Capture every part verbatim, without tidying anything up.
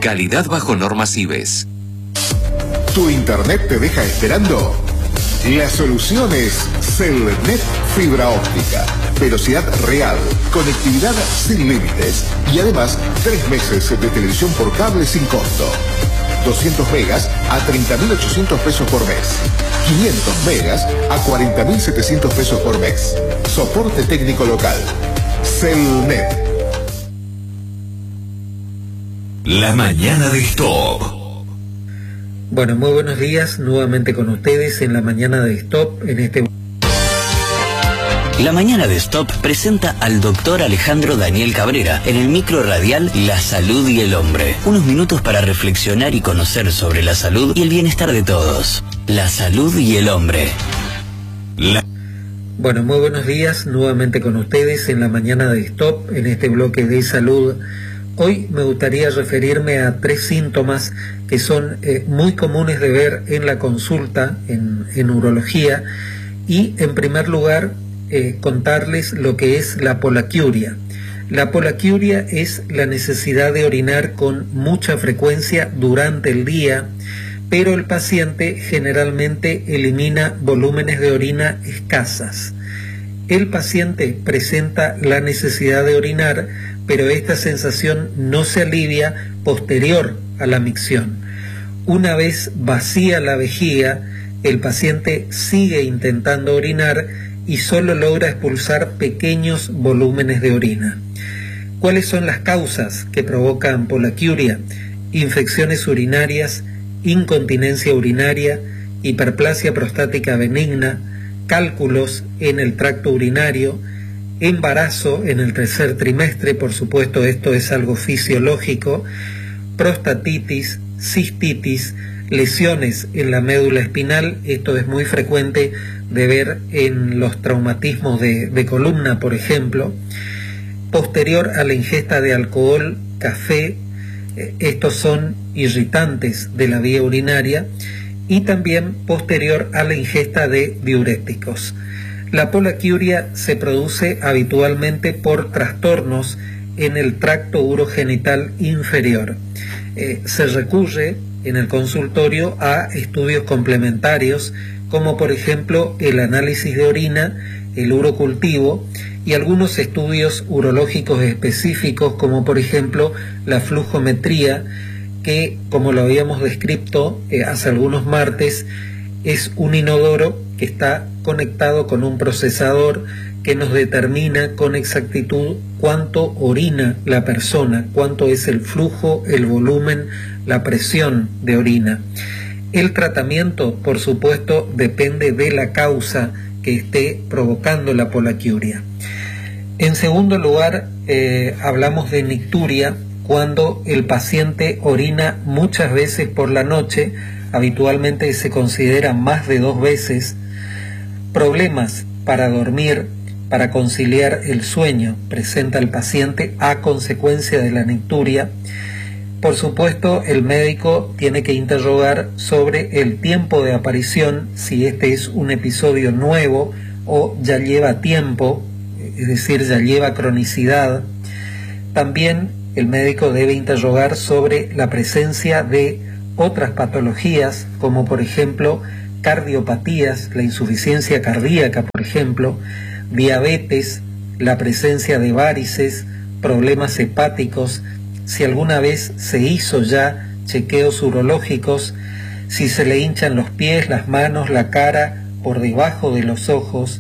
Calidad bajo normas I B E S. ¿Tu internet te deja esperando? La solución es Celnet Fibra Óptica. Velocidad real, conectividad sin límites y además tres meses de televisión por cable sin costo. doscientos megas a treinta mil ochocientos pesos por mes. quinientos megas a cuarenta mil setecientos pesos por mes. Soporte técnico local. Celnet. La mañana de Stop. Bueno, muy buenos días, nuevamente con ustedes en la mañana de Stop, en este... La mañana de Stop presenta al doctor Alejandro Daniel Cabrera en el micro radial La Salud y el Hombre. Unos minutos para reflexionar y conocer sobre la salud y el bienestar de todos. La Salud y el Hombre. La... Bueno, muy buenos días, nuevamente con ustedes en la mañana de Stop, en este bloque de salud. Hoy me gustaría referirme a tres síntomas que son eh, muy comunes de ver en la consulta, en, en urología, y en primer lugar, Eh, contarles lo que es la polaquiuria. La polaquiuria es la necesidad de orinar con mucha frecuencia durante el día, pero el paciente generalmente elimina volúmenes de orina escasas. El paciente presenta la necesidad de orinar, pero esta sensación no se alivia posterior a la micción. Una vez vacía la vejiga, el paciente sigue intentando orinar y solo logra expulsar pequeños volúmenes de orina. ¿Cuáles son las causas que provocan polaquiuria? Infecciones urinarias, incontinencia urinaria, hiperplasia prostática benigna, cálculos en el tracto urinario, embarazo en el tercer trimestre, por supuesto esto es algo fisiológico, prostatitis, cistitis, lesiones en la médula espinal, esto es muy frecuente de ver en los traumatismos de, de columna, por ejemplo, posterior a la ingesta de alcohol, café, eh, estos son irritantes de la vía urinaria, y también posterior a la ingesta de diuréticos. La polaquiuria se produce habitualmente por trastornos en el tracto urogenital inferior. Eh, se recurre en el consultorio a estudios complementarios como por ejemplo el análisis de orina, el urocultivo y algunos estudios urológicos específicos como por ejemplo la flujometría, que como lo habíamos descrito eh, hace algunos martes, es un inodoro que está conectado con un procesador que nos determina con exactitud cuánto orina la persona, cuánto es el flujo, el volumen, la presión de orina. El tratamiento, por supuesto, depende de la causa que esté provocando la polaquiuria. En segundo lugar, eh, hablamos de nicturia cuando el paciente orina muchas veces por la noche, habitualmente se considera más de dos veces. Problemas para dormir, para conciliar el sueño, presenta el paciente a consecuencia de la nicturia. Por supuesto, el médico tiene que interrogar sobre el tiempo de aparición, si este es un episodio nuevo o ya lleva tiempo, es decir, ya lleva cronicidad. También el médico debe interrogar sobre la presencia de otras patologías, como por ejemplo cardiopatías, la insuficiencia cardíaca, por ejemplo, diabetes, la presencia de varices, problemas hepáticos, si alguna vez se hizo ya chequeos urológicos, si se le hinchan los pies, las manos, la cara, por debajo de los ojos,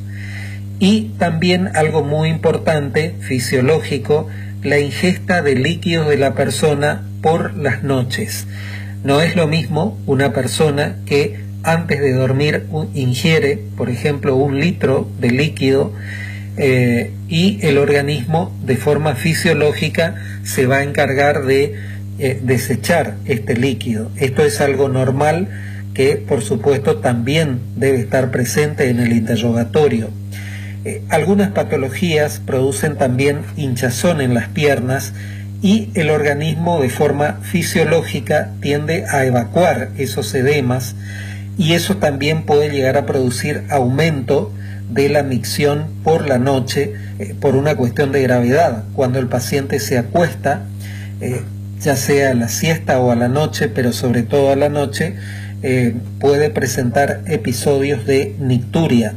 y también algo muy importante, fisiológico, la ingesta de líquidos de la persona por las noches. No es lo mismo una persona que antes de dormir ingiere, por ejemplo, un litro de líquido, Eh, y el organismo de forma fisiológica se va a encargar de eh, desechar este líquido. Esto es algo normal que por supuesto también debe estar presente en el interrogatorio. Eh, algunas patologías producen también hinchazón en las piernas y el organismo de forma fisiológica tiende a evacuar esos edemas y eso también puede llegar a producir aumento de la micción por la noche eh, por una cuestión de gravedad. Cuando el paciente se acuesta, eh, ya sea a la siesta o a la noche, pero sobre todo a la noche, eh, puede presentar episodios de nicturia.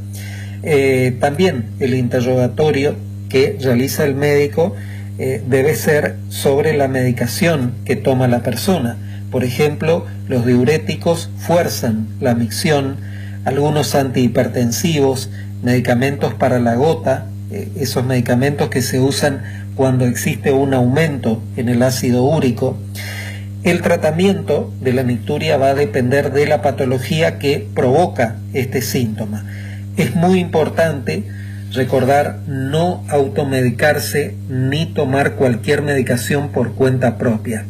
Eh, también el interrogatorio que realiza el médico eh, debe ser sobre la medicación que toma la persona. Por ejemplo, los diuréticos fuerzan la micción, algunos antihipertensivos, medicamentos para la gota, eh, esos medicamentos que se usan cuando existe un aumento en el ácido úrico. El tratamiento de la nicturia va a depender de la patología que provoca este síntoma. Es muy importante recordar no automedicarse ni tomar cualquier medicación por cuenta propia.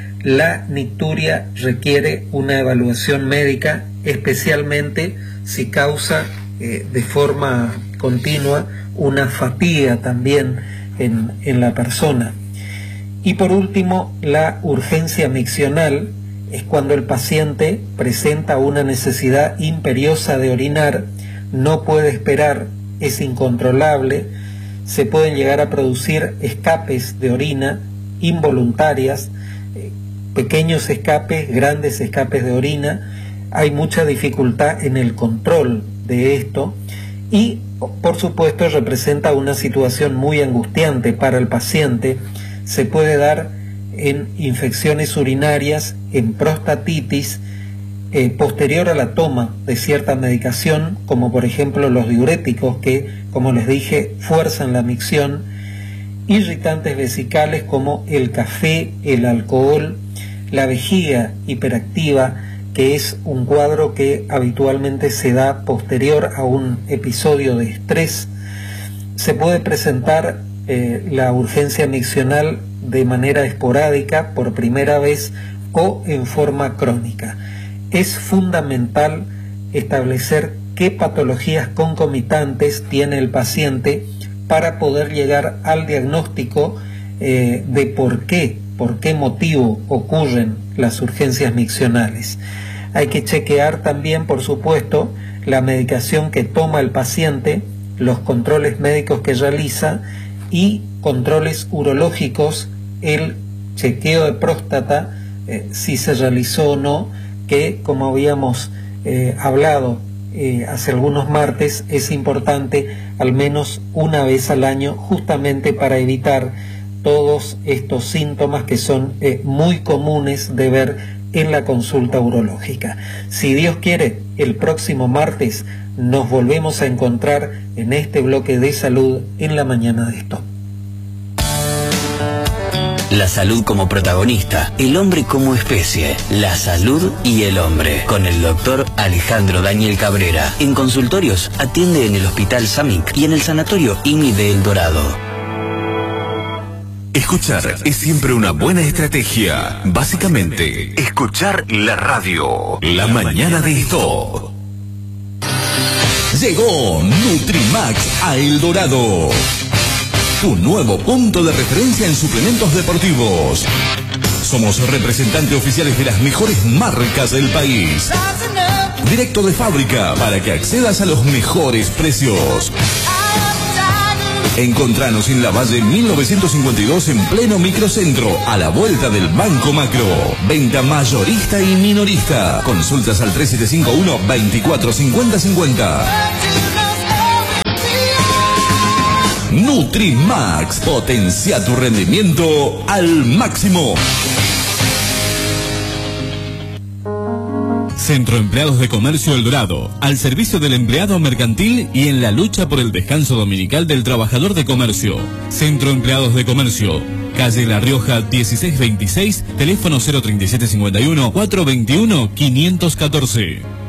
La nicturia requiere una evaluación médica, especialmente si causa eh, de forma continua una fatiga también en, en la persona. Y por último, la urgencia miccional es cuando el paciente presenta una necesidad imperiosa de orinar, no puede esperar, es incontrolable, se pueden llegar a producir escapes de orina involuntarias, eh, pequeños escapes, grandes escapes de orina. Hay mucha dificultad en el control de esto y, por supuesto, representa una situación muy angustiante para el paciente. Se puede dar en infecciones urinarias, en prostatitis, eh, posterior a la toma de cierta medicación, como por ejemplo los diuréticos que, como les dije, fuerzan la micción, irritantes vesicales como el café, el alcohol, la vejiga hiperactiva, que es un cuadro que habitualmente se da posterior a un episodio de estrés. Se puede presentar eh, la urgencia miccional de manera esporádica por primera vez o en forma crónica. Es fundamental establecer qué patologías concomitantes tiene el paciente para poder llegar al diagnóstico eh, de por qué, por qué motivo ocurren las urgencias miccionales. Hay que chequear también, por supuesto, la medicación que toma el paciente, los controles médicos que realiza y controles urológicos, el chequeo de próstata, eh, si se realizó o no, que como habíamos eh, hablado eh, hace algunos martes, es importante al menos una vez al año, justamente para evitar todos estos síntomas que son eh, muy comunes de ver en la consulta urológica. Si Dios quiere, el próximo martes nos volvemos a encontrar en este bloque de salud en la mañana de Stop. La salud como protagonista, el hombre como especie, la salud y el hombre, con el doctor Alejandro Daniel Cabrera. En consultorios atiende en el Hospital Samic y en el Sanatorio I M I de El Dorado. Escuchar es siempre una buena estrategia. Básicamente, escuchar la radio. La mañana de Stop. Llegó Nutrimax a El Dorado. Tu nuevo punto de referencia en suplementos deportivos. Somos representantes oficiales de las mejores marcas del país. Directo de fábrica para que accedas a los mejores precios. Encontranos en la Valle mil novecientos cincuenta y dos en pleno microcentro, a la vuelta del Banco Macro. Venta mayorista y minorista. Consultas al tres siete cinco uno, veinticuatro cincuenta cincuenta. Nutrimax, potencia tu rendimiento al máximo. Centro Empleados de Comercio El Dorado, al servicio del empleado mercantil y en la lucha por el descanso dominical del trabajador de comercio. Centro Empleados de Comercio, calle La Rioja dieciséis veintiséis, teléfono cero treinta y siete cincuenta y uno, cuatrocientos veintiuno, quinientos catorce.